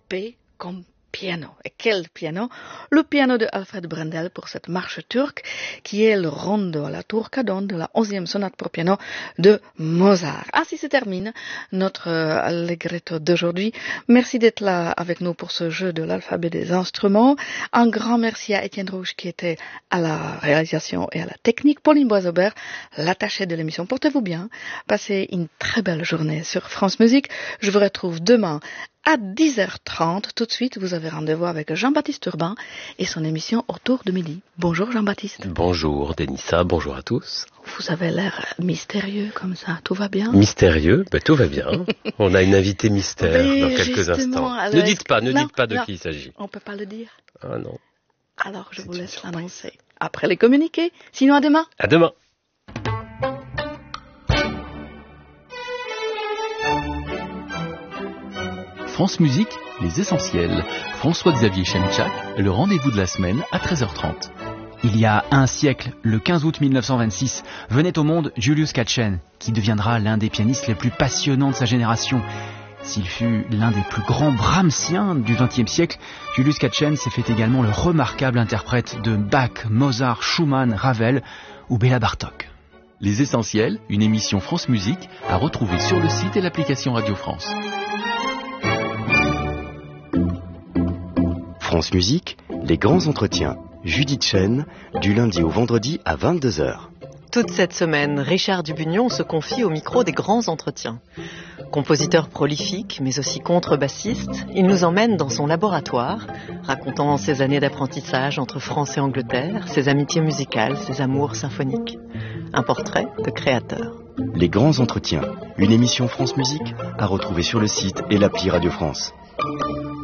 P comme piano. Et quel piano? Le piano de Alfred Brendel pour cette marche turque qui est le rondo alla turca de la 11e sonate pour piano de Mozart. Ainsi se termine notre allegretto d'aujourd'hui. Merci d'être là avec nous pour ce jeu de l'alphabet des instruments. Un grand merci à Étienne Rouge qui était à la réalisation et à la technique. Pauline Boisaubert, l'attachée de l'émission. Portez-vous bien. Passez une très belle journée sur France Musique. Je vous retrouve demain à 10h30, tout de suite, vous avez rendez-vous avec Jean-Baptiste Urbain et son émission Autour de midi. Bonjour Jean-Baptiste. Bonjour Denissa, bonjour à tous. Vous avez l'air mystérieux comme ça, tout va bien? Mystérieux? Tout va bien. On a une invitée mystère dans quelques instants. Alors, ne dites pas de qui il s'agit. On peut pas le dire? Ah non. Alors je vous laisse l'annoncer après les communiqués. Sinon à demain. À demain. France Musique, les essentiels. François-Xavier Chemchak, le rendez-vous de la semaine à 13h30. Il y a un siècle, le 15 août 1926, venait au monde Julius Katchen, qui deviendra l'un des pianistes les plus passionnants de sa génération. S'il fut l'un des plus grands brahmsiens du XXe siècle, Julius Katchen s'est fait également le remarquable interprète de Bach, Mozart, Schumann, Ravel ou Béla Bartók. Les essentiels, une émission France Musique à retrouver sur le site et l'application Radio France. France Musique, les grands entretiens. Judith Chen, du lundi au vendredi à 22h. Toute cette semaine, Richard Dubugnon se confie au micro des grands entretiens. Compositeur prolifique, mais aussi contrebassiste, il nous emmène dans son laboratoire, racontant ses années d'apprentissage entre France et Angleterre, ses amitiés musicales, ses amours symphoniques. Un portrait de créateur. Les grands entretiens, une émission France Musique à retrouver sur le site et l'appli Radio France.